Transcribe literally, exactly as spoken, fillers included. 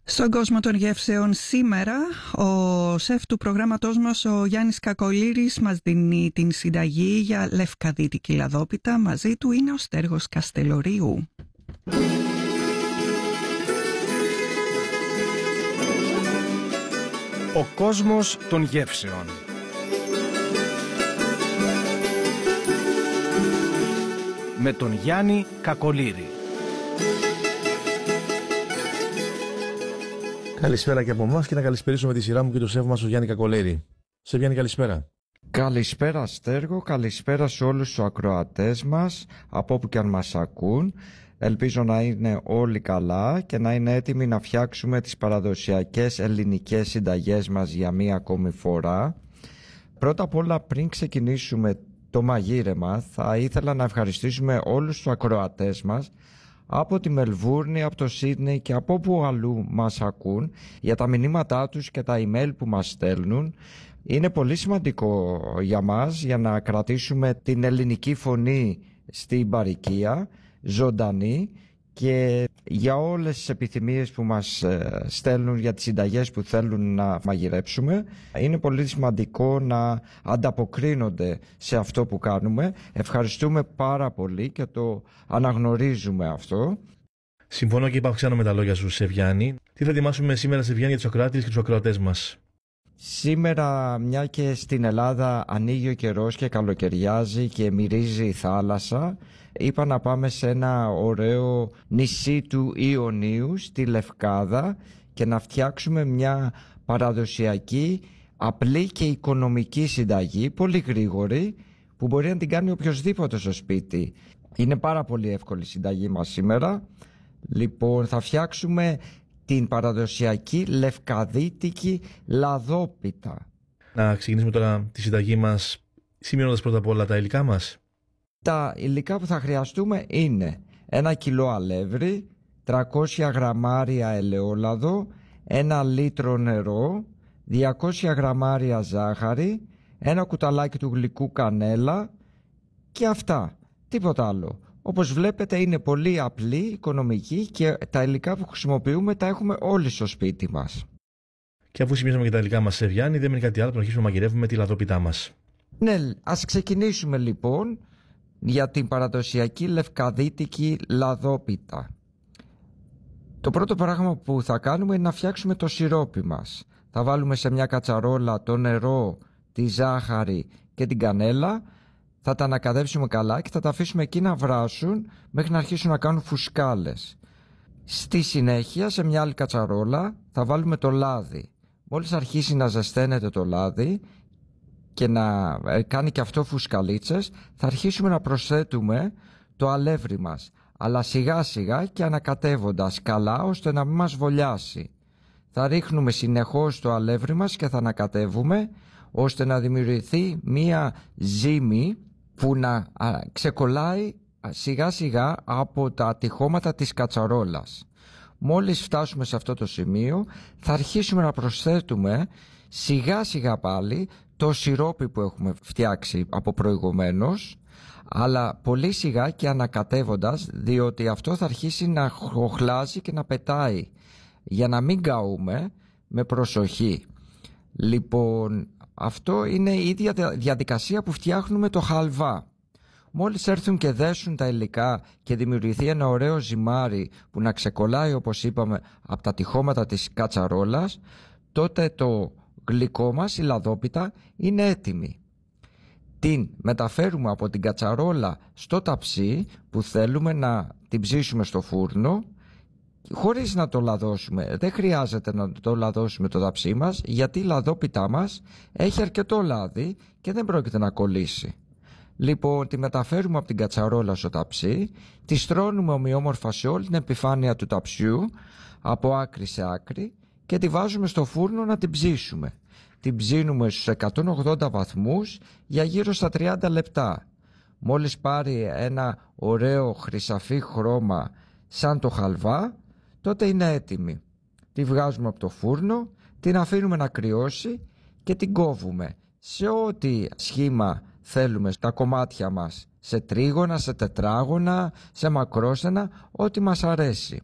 Στον κόσμο των γεύσεων σήμερα, ο σεφ του προγράμματός μας, ο Γιάννης Κακολήρης, μας δίνει την συνταγή για λευκαδίτικη λαδόπιτα. Μαζί του είναι ο Στέργος Καστελορίου. Ο κόσμος των γεύσεων. Με τον Γιάννη Κακολήρη. Καλησπέρα και από εμάς και να καλησπερίσω με τη σειρά μου και το σεφ μας, ο Γιάννη Κακολήρη. Σε Γιάννη, καλησπέρα. Καλησπέρα Στέργο, καλησπέρα σε όλους τους ακροατές μας, από όπου και αν μας ακούν. Ελπίζω να είναι όλοι καλά και να είναι έτοιμοι να φτιάξουμε τις παραδοσιακές ελληνικές συνταγές μας για μία ακόμη φορά. Πρώτα απ' όλα, πριν ξεκινήσουμε το μαγείρεμα, θα ήθελα να ευχαριστήσουμε όλους τους ακροατές μας από τη Μελβούρνη, από το Σίδνεϊ και από όπου αλλού μας ακούν, για τα μηνύματά τους και τα email που μας στέλνουν. Είναι πολύ σημαντικό για μας, για να κρατήσουμε την ελληνική φωνή στην παροικία ζωντανή, και για όλες τις επιθυμίες που μας στέλνουν για τις συνταγές που θέλουν να μαγειρέψουμε. Είναι πολύ σημαντικό να ανταποκρίνονται σε αυτό που κάνουμε. Ευχαριστούμε πάρα πολύ και το αναγνωρίζουμε αυτό. Συμφωνώ και υπαυξάνω με τα λόγια σου, σεφ Γιάννη. Τι θα ετοιμάσουμε σήμερα, σεφ Γιάννη, για τους ακροάτες και τους ακροατές μας? Σήμερα, μια και στην Ελλάδα ανοίγει ο καιρός και καλοκαιριάζει και μυρίζει η θάλασσα, είπα να πάμε σε ένα ωραίο νησί του Ιωνίου, στη Λευκάδα, και να φτιάξουμε μια παραδοσιακή, απλή και οικονομική συνταγή, πολύ γρήγορη, που μπορεί να την κάνει οποιοσδήποτε στο σπίτι. Είναι πάρα πολύ εύκολη η συνταγή μας σήμερα. Λοιπόν, θα φτιάξουμε την παραδοσιακή λευκαδίτικη λαδόπιτα. Να ξεκινήσουμε τώρα τη συνταγή μας, σημειώνοντας πρώτα απ' όλα τα υλικά μας. Τα υλικά που θα χρειαστούμε είναι ένα κιλό αλεύρι, τριακόσια γραμμάρια ελαιόλαδο, ένα λίτρο νερό, διακόσια γραμμάρια ζάχαρη, ένα κουταλάκι του γλυκού κανέλα και αυτά. Τίποτα άλλο. Όπως βλέπετε είναι πολύ απλή, οικονομική, και τα υλικά που χρησιμοποιούμε τα έχουμε όλοι στο σπίτι μας. Και αφού σημειώσαμε και τα υλικά μας, σεφ Γιάννη, δεν μένει κάτι άλλο που να αρχίσουμε να μαγειρεύουμε τη λαδόπιτά μας. Ναι, ας ξεκινήσουμε λοιπόν για την παραδοσιακή λευκαδίτικη λαδόπιτα. Το πρώτο πράγμα που θα κάνουμε είναι να φτιάξουμε το σιρόπι μας. Θα βάλουμε σε μια κατσαρόλα το νερό, τη ζάχαρη και την κανέλα. Θα τα ανακαδέψουμε καλά και θα τα αφήσουμε εκεί να βράσουν μέχρι να αρχίσουν να κάνουν φουσκάλες. Στη συνέχεια, σε μια άλλη κατσαρόλα θα βάλουμε το λάδι. Μόλις αρχίσει να ζεσταίνεται το λάδι και να κάνει και αυτό φουσκαλίτσες, θα αρχίσουμε να προσθέτουμε το αλεύρι μας, αλλά σιγά σιγά και ανακατεύοντας καλά, ώστε να μην μας βολιάσει. Θα ρίχνουμε συνεχώς το αλεύρι μας και θα ανακατεύουμε, ώστε να δημιουργηθεί μία ζύμη που να ξεκολλάει σιγά σιγά από τα τυχώματα της κατσαρόλας. Μόλις φτάσουμε σε αυτό το σημείο, θα αρχίσουμε να προσθέτουμε σιγά σιγά πάλι το σιρόπι που έχουμε φτιάξει από προηγουμένως, αλλά πολύ σιγά και ανακατεύοντας, διότι αυτό θα αρχίσει να χοχλάζει και να πετάει, για να μην καούμε, με προσοχή. Λοιπόν, αυτό είναι η ίδια διαδικασία που φτιάχνουμε το χαλβά. Μόλις έρθουν και δέσουν τα υλικά και δημιουργηθεί ένα ωραίο ζυμάρι που να ξεκολλάει, όπως είπαμε, από τα τυχώματα της κατσαρόλας, τότε το γλυκό μας, η λαδόπιτα, είναι έτοιμη. Την μεταφέρουμε από την κατσαρόλα στο ταψί που θέλουμε να την ψήσουμε στο φούρνο, χωρίς να το λαδώσουμε. Δεν χρειάζεται να το λαδώσουμε το ταψί μας, γιατί η λαδόπιτά μας έχει αρκετό λάδι και δεν πρόκειται να κολλήσει. Λοιπόν, τη μεταφέρουμε από την κατσαρόλα στο ταψί, τη στρώνουμε ομοιόμορφα σε όλη την επιφάνεια του ταψιού, από άκρη σε άκρη, και τη βάζουμε στο φούρνο να την ψήσουμε. Την ψήνουμε στους εκατόν ογδόντα βαθμούς για γύρω στα τριάντα λεπτά. Μόλις πάρει ένα ωραίο χρυσαφί χρώμα σαν το χαλβά, τότε είναι έτοιμη. Τη βγάζουμε από το φούρνο, την αφήνουμε να κρυώσει και την κόβουμε σε ό,τι σχήμα θέλουμε στα κομμάτια μας, σε τρίγωνα, σε τετράγωνα, σε μακρόστενα, ό,τι μας αρέσει.